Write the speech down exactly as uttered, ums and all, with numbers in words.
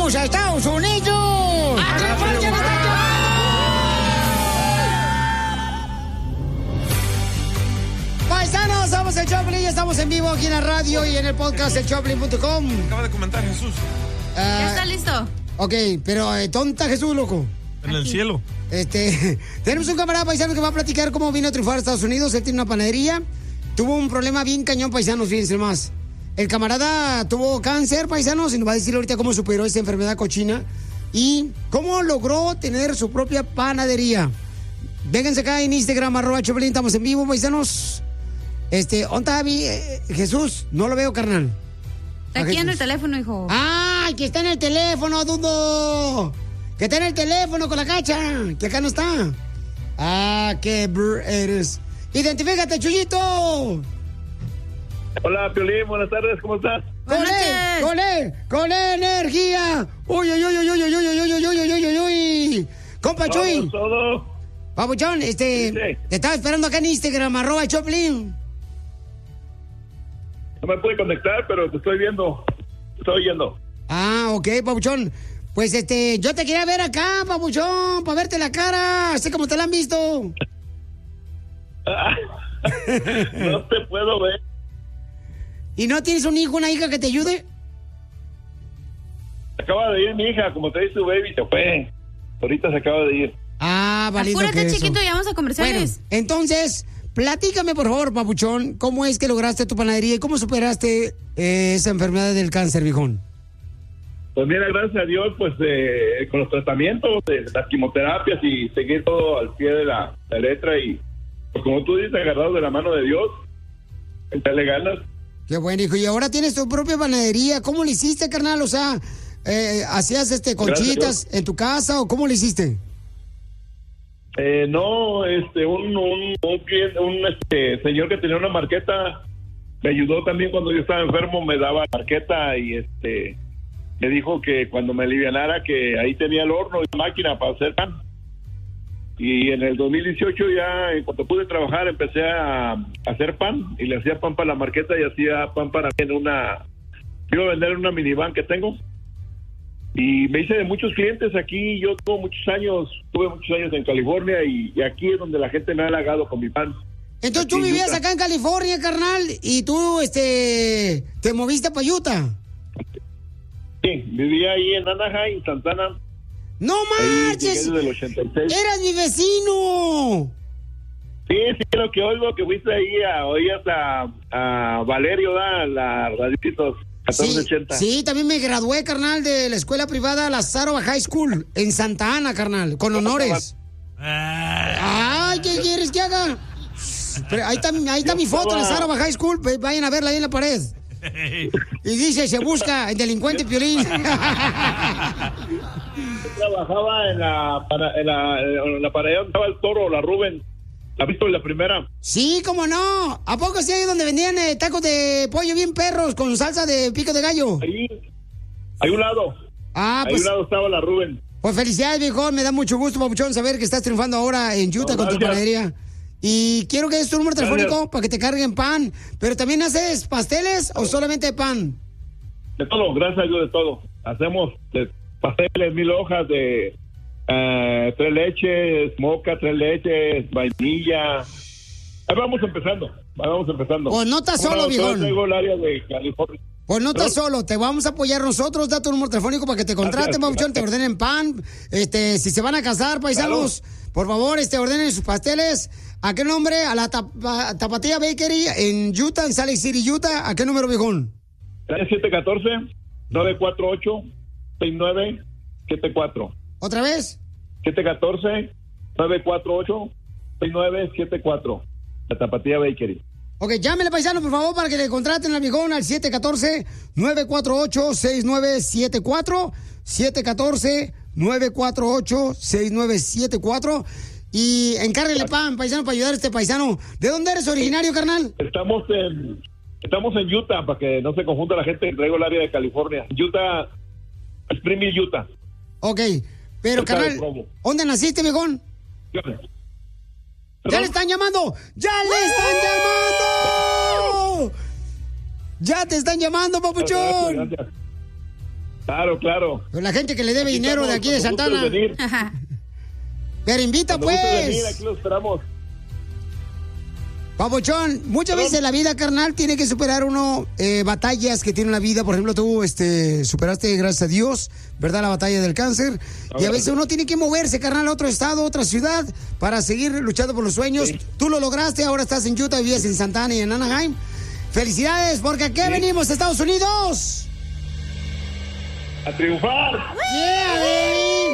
¡Vamos a Estados Unidos! ¡A que marchen los paisanos! Somos el Choplin y estamos en vivo aquí en la radio y en el podcast el choplin punto com. Acaba de comentar Jesús. Uh, ¿Ya está listo? Ok, pero eh, ¿dónde está Jesús, loco? En el cielo. Este, tenemos un camarada paisano que va a platicar cómo vino a triunfar a Estados Unidos. Él tiene una panadería. Tuvo un problema bien cañón, paisanos, fíjense más. El camarada tuvo cáncer, paisanos, y nos va a decir ahorita cómo superó esa enfermedad cochina y cómo logró tener su propia panadería. Vénganse acá en Instagram, arroba Choplin, estamos en vivo, paisanos. Este, ¿dónde está mi, eh, Jesús? No lo veo, carnal. Está aquí en el teléfono, hijo. ¡Ay, que está en el teléfono, Dundo! Que está en el teléfono con la cacha, que acá no está. Ah, qué brr eres. Identifícate, Chuyito. Hola, Piolín, buenas tardes, ¿cómo estás? ¡Con él! ¡Con él! ¡Con energía! ¡Uy, uy, uy, uy, uy, uy, uy, uy, uy, uy, uy, uy, uy! ¡Compa Chuy! Todo. Papuchón, este, Sí. te estaba esperando acá en Instagram, arroba Choplin. No me pude conectar, pero te estoy viendo, te estoy oyendo. Ah, ok, Papuchón. Pues, este, yo te quería ver acá, Papuchón, para verte la cara, así como te la han visto. No te puedo ver. ¿Y no tienes un hijo, una hija que te ayude? Acaba de ir mi hija, como te dice su baby, se fue. Ahorita se acaba de ir. Ah, valido Apúrate, que eso. chiquito, ya vamos a comerciales. Bueno, entonces, platícame, por favor, Papuchón, ¿cómo es que lograste tu panadería y cómo superaste eh, esa enfermedad del cáncer, viejón? Pues mira, gracias a Dios, pues eh, con los tratamientos, de las quimioterapias y seguir todo al pie de la, la letra y, pues como tú dices, agarrado de la mano de Dios, echarle ganas. Qué bueno, hijo. Y ahora tienes tu propia panadería. ¿Cómo le hiciste, carnal? O sea, eh, ¿hacías este conchitas en tu casa o cómo le hiciste? Eh, no, este, un, un, un, cliente, un este, señor que tenía una marqueta me ayudó también cuando yo estaba enfermo, me daba la marqueta y este me dijo que cuando me alivianara que ahí tenía el horno y la máquina para hacer pan. Y en el dos mil dieciocho ya, en cuanto pude trabajar, empecé a, a hacer pan y le hacía pan para la marqueta y hacía pan para mí en una... Iba a vender en una minivan que tengo. Y me hice de muchos clientes aquí. Yo tuve muchos años, tuve muchos años en California y, y aquí es donde la gente me ha halagado con mi pan. Entonces tú Aquí en vivías Utah. acá en California, carnal, y tú este te moviste para Utah. Sí, vivía ahí en Anaheim, Santana. ¡No Ahí llegué marches! desde el ochenta y seis. ¡Eras mi vecino! Sí, sí, lo que oigo que fuiste ahí a oías a, a Valerio, da, la raditos catorce Sí, ochenta. sí, también me gradué, carnal, de la escuela privada Lazaro High School en Santa Ana, carnal, con honores. Ay, ¿qué quieres que haga? Pero ahí está, ahí está mi foto en Lazaro High School, ve- vayan a verla ahí en la pared. Y dice, se busca el delincuente Piolín. Yo trabajaba en la, para, en la, en la pared donde estaba el toro, la Rubén. ¿La has visto en la primera? Sí, cómo no. ¿A poco sí ahí donde vendían eh, tacos de pollo bien perros con salsa de pico de gallo? Ahí, hay un lado. Ah, Hay pues, un lado estaba la Rubén. pues felicidades, viejo. Me da mucho gusto, papuchón, saber que estás triunfando ahora en Utah No, con tu gracias. panadería. Y quiero que des tu número Gracias. telefónico para que te carguen pan. ¿Pero también haces pasteles o solamente pan? De todo, gracias a Dios, de todo. Hacemos de pasteles, mil hojas de eh, tres leches, moca, tres leches, vainilla. Ahí vamos empezando, ahí vamos empezando. Pues no estás solo, Bueno, yo viejón. traigo el área de California. Pues no estás ¿Perdón? solo, te vamos a apoyar nosotros, da tu número telefónico para que te contraten, Gracias. papuchón, te ordenen pan, este, si se van a casar, paisanos, por favor, este, ordenen sus pasteles. ¿A qué nombre? A la tapa- Tapatía Bakery en Utah, en Salt Lake City, Utah. ¿A qué número, viejón? siete uno cuatro, nueve cuatro ocho, seis nueve siete cuatro. ¿Otra vez? siete uno cuatro, nueve cuatro ocho, seis nueve siete cuatro. La Tapatía Bakery. Ok, llámele, paisano, por favor, para que le contraten al viejón al siete uno cuatro, nueve cuatro ocho, seis nueve siete cuatro. siete uno cuatro, nueve cuatro ocho, seis nueve siete cuatro. Y encárguele pan, paisano, para ayudar a este paisano. ¿De dónde eres originario, carnal? Estamos en estamos en Utah, para que no se confunda la gente, traigo el área de California. Utah, Spring Hill, Utah. Ok, pero, Cerca de carnal, Provo. ¿dónde naciste, viejón? ¡Ya le están llamando! ¡Ya le están llamando! ¡Ya te están llamando, papuchón! Gracias, gracias. Claro, claro. Pero la gente que le debe Aquí dinero estamos, de aquí de cuando Santana. gustes venir. Pero invita, Cuando gustes pues. venir, aquí lo esperamos. Papuchón, muchas veces en la vida, carnal, tiene que superar uno eh, batallas que tiene la vida. Por ejemplo, tú este, superaste, gracias a Dios, ¿verdad? La batalla del cáncer. A y a ver. veces uno tiene que moverse, carnal, a otro estado, a otra ciudad, para seguir luchando por los sueños. Sí. Tú lo lograste, ahora estás en Utah, vivías en Santana y en Anaheim. Felicidades, porque aquí Sí. venimos, Estados Unidos. A triunfar. Yeah, baby.